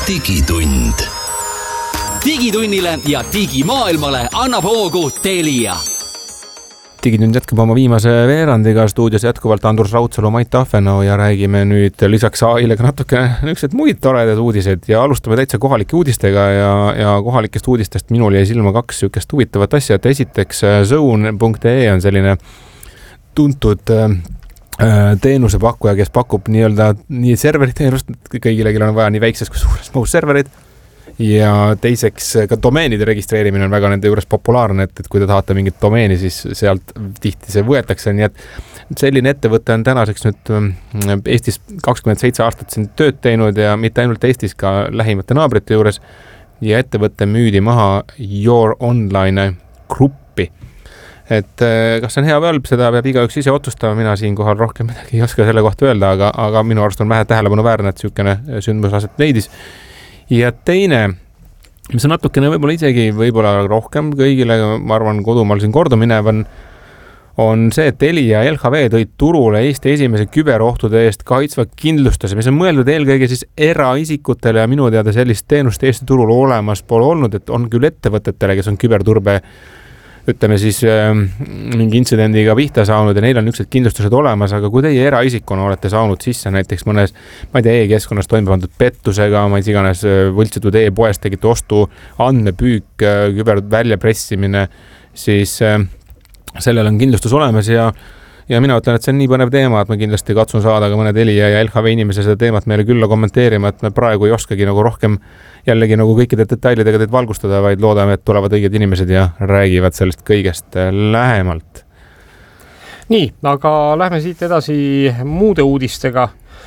digitund. Digitunnile ja digimaailmale annab hoogu Telia. Digitund jätkab oma viimase veerandiga, stuudios jätkuvalt Andrus Raudsalu, Mait Tahvenau ja räägime nüüd lisaks AI-le ka natuke niisugused muid toredad uudised ja alustame täitsa kohalike uudistega ja kohalikest uudistest minul jäi silma kaks niisugust huvitavat asja, et esiteks Zone.ee on selline tuntud teenusepakkuja, kes pakub nii serveriteenust kõigile, kellel on vaja nii väikses kui suures mahus serverid. Ja teiseks ka domeenide registreerimine on väga nende juures populaarne, et kui te tahate mingit domeeni, siis sealt tihti see võetakse. Nii et selline ettevõte on tänaseks nüüd Eestis 27 aastat siin tööd teinud ja mitte ainult Eestis, ka lähimate naabrite juures. Ja ettevõte müüdi maha Your Online gruppi. Et kas see on hea või halb, seda peab igaüks ise otsustama. Mina siinkohal rohkem midagi ei oska selle kohta öelda, aga minu arust on vähe tähelepanu väärne, et siukene sündmus aset leidis. Ja teine, mis on natukene võib-olla rohkem kõigile, ma arvan, kodumaal siin kordumine on see, et Telia ja LHV tõid turule Eesti esimese küberohtude eest kaitsva kindlustuse, mis on mõeldud eelkõige siis eraisikutele ja minu teada sellist teenust Eesti turul olemas pole olnud, et on küll ettevõtetele, kes on küberturbe ütleme siis mingi intsidendiga pihta saanud ja neil on niisugused kindlustused olemas, aga kui teie eraisikuna olete saanud sisse näiteks mõnes, ma ei tea, e-keskkonnas toime pandud pettusega, ma ei tea, iganes võltsitud e-poest tegite ostu, andmepüük, küber väljapressimine, siis sellel on kindlustus olemas ja mina ütlen, et see on nii põnev teema, et ma kindlasti katsun saada ka mõne Telia ja LHV inimese seda teemat meile külla kommenteerima, et me praegu ei oskagi nagu rohkem jällegi nagu kõikide detailidega teid valgustada, vaid loodame, et tulevad õiged inimesed ja räägivad sellest kõigest lähemalt. Nii, aga lähme siit edasi muude uudistega.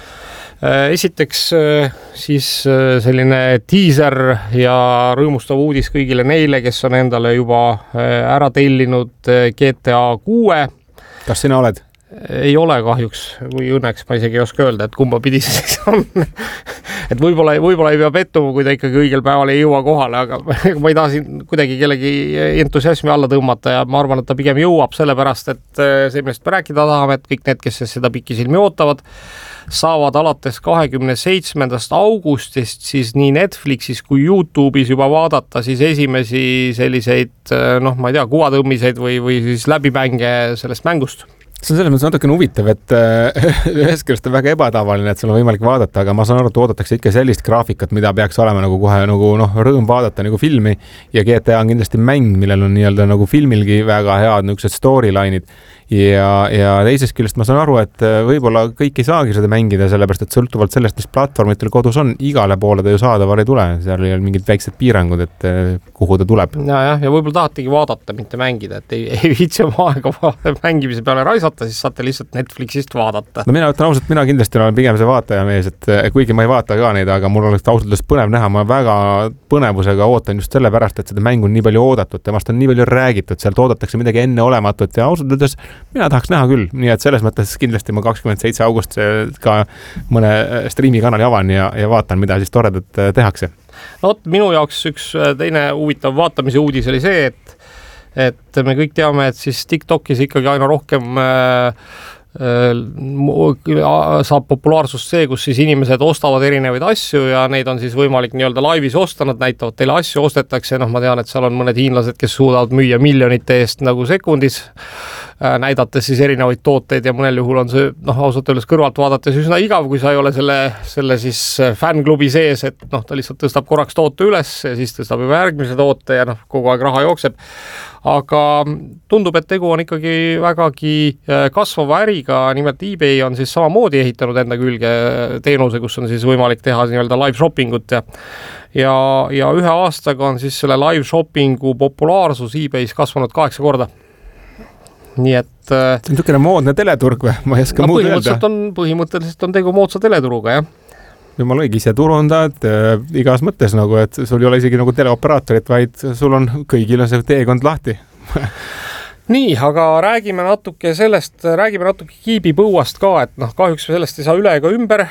Esiteks siis selline teaser ja rõõmustav uudis kõigile neile, kes on endale juba ära tellinud GTA 6. Kas sina oled? Ei ole kahjuks, või õnneks ma isegi ei oska öelda, et kumba pidi see on. Et võib-olla ei pea pettuma, kui ta ikkagi õigel päeval ei jõua kohale, aga ma ei taha siin kuidagi kellegi entusiasmi alla tõmmata ja ma arvan, et ta pigem jõuab sellepärast, et see, millest me rääkida tahame, et kõik need, kes seda pikisilmi ootavad, saavad alates 27. augustist siis nii Netflixis kui YouTube'is juba vaadata siis esimesi selliseid, ma ei tea, kuvatõmmiseid või siis läbimänge sellest mängust. See on selles mõttes natukene huvitav, et ühest küljest on väga ebatavaline, et sul on võimalik vaadata, aga ma saan aru, et oodatakse ikka sellist graafikat, mida peaks olema nagu kohe rõõm vaadata nagu filmi ja GTA on kindlasti mäng, millel on nagu filmilgi väga head niisugused storyline'id ja teisest küljest ma saan aru, et võib-olla kõik ei saagi seda mängida, sellepärast et sõltuvalt sellest, mis platvormitel kodus on, igale poole ta ju saadaval ei tule, seal ei ole mingid väiksed piirangud, et kuhu ta tuleb. Ja võib-olla tahategi vaadata, mitte mängida, et ei viitsi oma aega mängimise peale raisata, siis saate lihtsalt Netflixist vaadata. No mina ütlen ausalt, mina kindlasti olen pigem see vaataja mees, et kuigi ma ei vaata ka neid, aga mul oleks ausalt põnev näha, ma väga põnevusega ootan just sellepärast, et seda mängu on nii palju oodatud, temast on nii palju räägitud, sealt oodatakse midagi enneolematut ja ausalt öeldes mina tahaks näha küll, nii et selles mõttes kindlasti ma 27. august ka mõne striimikanali avan ja vaatan, mida siis toredat tehakse. No minu jaoks üks teine huvitav vaatamise uudis oli see, et me kõik teame, et siis TikTokis ikkagi aina rohkem saab populaarsust see, kus siis inimesed ostavad erinevaid asju ja neid on siis võimalik nii-öelda laivis osta, nad näitavad teile asju, ostetakse, ma tean, et seal on mõned hiinlased, kes suudavad müüa miljonite eest nagu sekundis, näidates siis erinevaid tooteid ja mõnel juhul on see, ausalt öeldes kõrvalt vaadates üsna igav, kui sa ei ole selle siis fänklubi sees, et ta lihtsalt tõstab korraks toote üles ja siis tõstab juba järgmise toote ja kogu aeg raha jookseb. Aga tundub, et tegu on ikkagi vägagi kasvava äriga, nimelt eBay on siis samamoodi ehitanud enda külge teenuse, kus on siis võimalik teha nii-öelda live shoppingut ja ühe aastaga on siis selle live shoppingu populaarsus eBay's kasvanud 8 korda. Nii et see on niisugune moodne teleturg või? Ma ei oska muud öelda. Põhimõtteliselt on tegu moodsa teleturuga, jah. Jumal õige, ise turundad igas mõttes, et sul ei ole isegi nagu teleoperaatorit, vaid sul on kõigil on see teekond lahti. Nii, aga räägime natuke kiibipõuast ka, et kahjuks sellest ei saa üle ega ümber.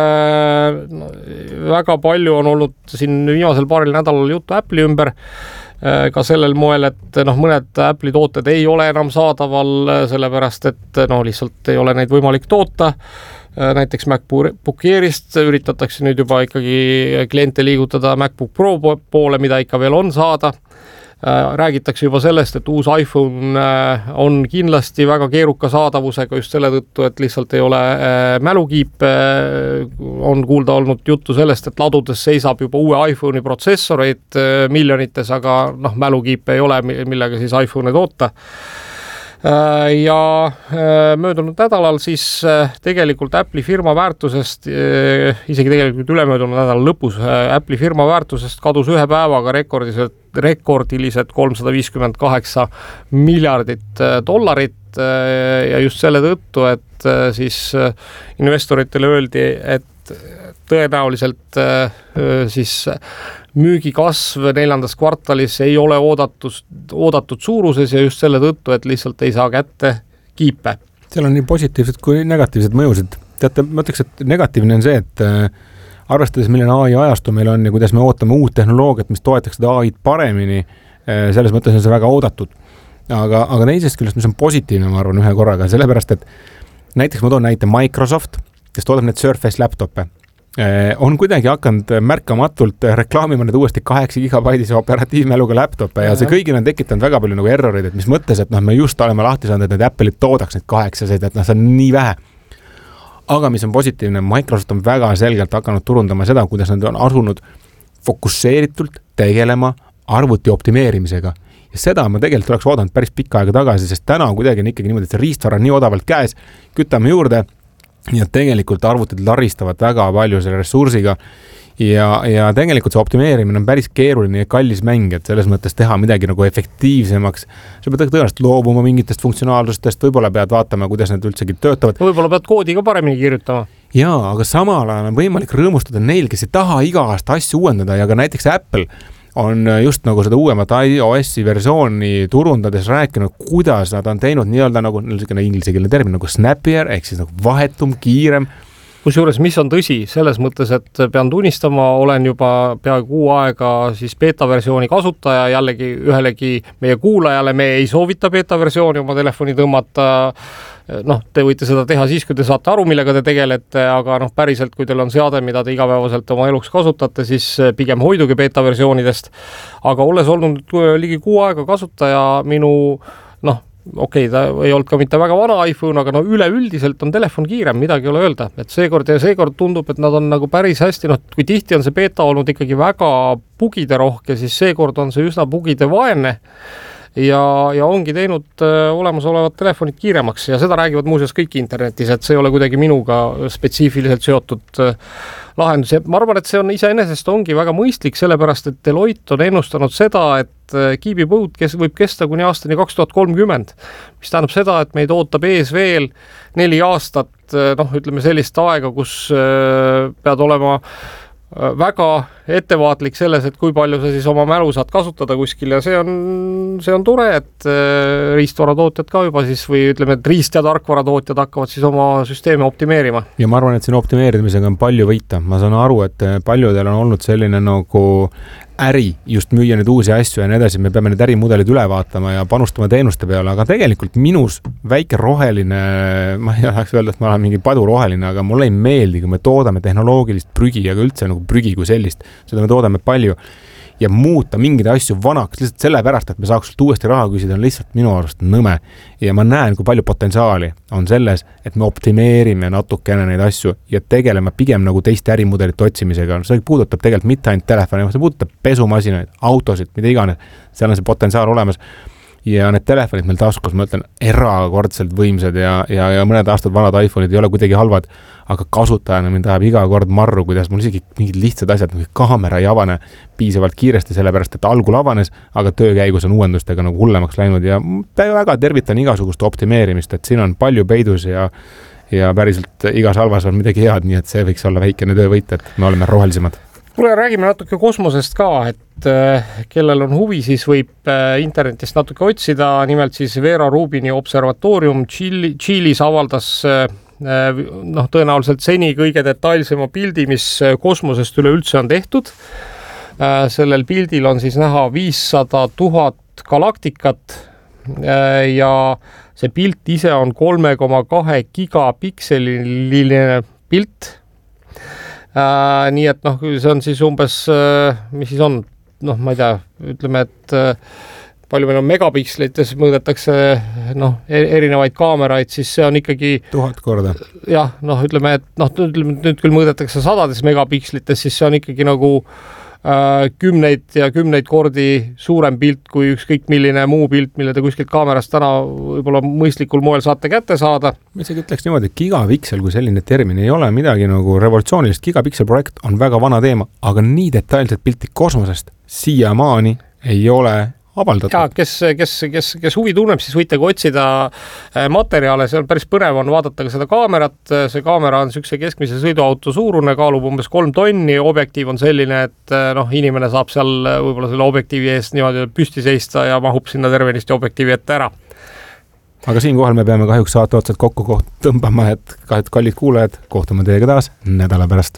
Väga palju on olnud siin viimasel paaril nädalal juttu Apple'i ümber, ka sellel moel, et mõned Apple'i tooted ei ole enam saadaval, sellepärast et lihtsalt ei ole neid võimalik toota. Näiteks MacBook Airist üritatakse nüüd juba ikkagi kliente liigutada MacBook Pro poole, mida ikka veel on saada. Räägitakse juba sellest, et uus iPhone on kindlasti väga keeruka saadavusega just selle tõttu, et lihtsalt ei ole mälukiipe. On kuulda olnud juttu sellest, et ladudes seisab juba uue iPhone'i protsessoreid miljonites, aga mälukiipe ei ole, millega siis iPhone'e toota. Ja möödunud nädalal siis tegelikult Apple'i firma väärtusest, isegi tegelikult ülemöödunud nädala lõpus Apple'i firma väärtusest kadus ühe päevaga rekordilised $358 miljardit ja just selle tõttu, et siis investoritele öeldi, et tõenäoliselt siis müügikasv 4. kvartalis ei ole oodatud suuruses ja just selle tõttu, et lihtsalt ei saa kätte kiipe. Seal on nii positiivsed kui negatiivsed mõjusid. Teate, ma ütleks, et negatiivne on see, et arvestades, milline AI ajastu meil on ja kuidas me ootame uut tehnoloogiat, mis toetaks seda AI'd paremini, selles mõttes on see väga oodatud. Aga teisest küljest, mis on positiivne, ma arvan, ühe korraga, sellepärast, et näiteks ma toon näite Microsoft, kes toodab need Surface laptope, on kuidagi hakanud märkamatult reklaamima need uuesti 8 gigabaidise operatiivmäluga laptope ja see kõigil on tekitanud väga palju errorid, et mis mõttes, et me just oleme lahti saanud, et need Apple'id toodaks need 8, et see on nii vähe. Aga mis on positiivne, Microsoft on väga selgelt hakanud turundama seda, kuidas nad on asunud fokusseeritult tegelema arvuti optimeerimisega. Ja seda ma tegelikult oleks oodanud päris pikka aega tagasi, sest täna on kuidagi ikkagi niimoodi, et see riistvara on nii odavalt käes, kütame juurde ja tegelikult arvutid laristavad väga palju selle ressursiga ja tegelikult see optimeerimine on päris keeruline ja kallis mäng, et selles mõttes teha midagi efektiivsemaks. Sa pead tõenäoliselt loobuma mingitest funktsionaalsustest, võib-olla pead vaatama, kuidas need üldsegi töötavad. Võib-olla pead koodi ka paremini kirjutama. Jaa, aga samal ajal on võimalik rõõmustada neil, kes ei taha iga aasta asju uuendada ja ka näiteks Apple on just seda uuemat iOS-i versiooni turundades rääkinud, kuidas nad on teinud nii-öelda ingliskeelne termin snappier, ehk siis vahetum, kiirem. Kusjuures, mis on tõsi, selles mõttes, et pean tunnistama, olen juba peaaegu kuu aega siis beta-versiooni kasutaja, jällegi ühelegi meie kuulajale me ei soovita beta-versiooni oma telefoni tõmmata. Te võite seda teha siis, kui te saate aru, millega te tegelete, aga päriselt, kui teil on seade, mida te igapäevaselt oma eluks kasutate, siis pigem hoiduge beta-versioonidest. Aga olles olnud ligi kuu aega kasutaja, minu ta ei olnud ka mitte väga vana iPhone, aga üleüldiselt on telefon kiirem, midagi ei ole öelda. Et seekord tundub, et nad on päris hästi, kui tihti on see beta olnud ikkagi väga bugide rohke, siis seekord on see üsna bugide vaene ja ongi teinud olemasolevad telefonid kiiremaks ja seda räägivad muuseas kõik internetis, et see ei ole kuidagi minuga spetsiifiliselt seotud lahendus. Ja ma arvan, et see on iseenesest ongi väga mõistlik, sellepärast, et Deloitte on ennustanud seda, et kiibipõud võib kesta kuni aastani 2030, mis tähendab seda, et meid ootab ees veel 4 aastat, ütleme sellist aega, kus pead olema väga ettevaatlik selles, et kui palju sa siis oma mälu saad kasutada kuskil ja see on tore, et riistvaratootjad ka juba siis või ütleme, et riist- ja tarkvaratootjad hakkavad siis oma süsteeme optimeerima. Ja ma arvan, et siin optimeerimisega on palju võita. Ma saan aru, et paljudel on olnud selline äri just müüa nüüd uusi asju ja nii edasi, me peame need ärimudelid üle vaatama ja panustama teenuste peale, aga tegelikult minus väike roheline, ma ei tahaks öelda, et ma olen mingi paduroheline, aga mulle ei meeldi, kui me toodame tehnoloogilist prügi, aga üldse prügi kui sellist, seda me toodame palju ja muuta mingeid asju vanaks lihtsalt sellepärast, et me saaks sult uuesti raha küsida, on lihtsalt minu arust nõme. Ja ma näen, kui palju potentsiaali on selles, et me optimeerime natukene neid asju ja tegeleme pigem teiste ärimudelite otsimisega. See puudutab tegelikult mitte ainult telefoni, see puudutab pesumasinaid, autosid, mida iganes. Seal on see potentsiaal olemas. Ja need telefonid meil taskus, ma ütlen, erakordselt võimsad ja mõned aastad vanad iPhone'id ei ole kuidagi halvad, aga kasutajana mind tahab iga kord marru, kuidas mul isegi mingid lihtsad asjad, kaamera ei avane piisavalt kiiresti, sellepärast, et algul avanes, aga töö käigus on uuendustega hullemaks läinud ja väga tervitan igasugust optimeerimist, et siin on palju peidus ja päriselt igas halvas on midagi head, nii et see võiks olla väikene töövõit, et me oleme rohelisemad. kuule, räägime natuke kosmosest ka, et kellel on huvi, siis võib internetist natuke otsida, nimelt siis Vera Rubini observatoorium Tšiilis avaldas tõenäoliselt seni kõige detailsema pildi, mis kosmosest üleüldse on tehtud. Sellel pildil on siis näha 500 000 galaktikat ja see pilt ise on 3,2 gigapikseline pilt. Nii et see on siis umbes, mis siis on, ma ei tea, ütleme, et palju meil on megapikslites, mõõdetakse erinevaid kaameraid, siis see on ikkagi 1000 korda. Jah, ütleme, et nüüd küll mõõdetakse sadades megapikslites, siis see on ikkagi nagu kümneid ja kümneid kordi suurem pilt kui ükskõik milline muu pilt, mille te kuskilt kaamerast täna võib-olla mõistlikul moel saate kätte saada. Ma isegi ütleks niimoodi, et gigapiksel kui selline termin ei ole midagi nagu revolutsioonilist. Gigapiksel projekt on väga vana teema, aga nii detailset pilti kosmosest siiamaani ei ole avaldatud. Ja, kes huvi tunneb, siis võite otsida materjale, see on päris põnev on vaadata ka seda kaamerat, see kaamera on sükse keskmise sõiduauto suurune, kaalub umbes 3 tonni, objektiiv on selline, et inimene saab seal võib-olla selle objektiivi eest niimoodi püsti seista ja mahub sinna tervenisti objektiivi ette ära. Aga siinkohal me peame kahjuks saate otsad kokku tõmbama, et kallid kuulajad, kohtume teiega taas nädala pärast.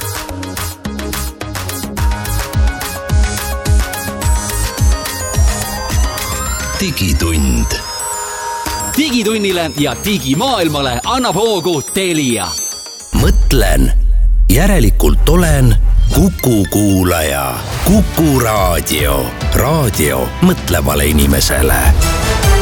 Digitund. Digitunnile ja digimaailmale annab hoogu Telia. Mõtlen, järelikult olen Kuku kuulaja. Kuku raadio. Raadio mõtlevale inimesele.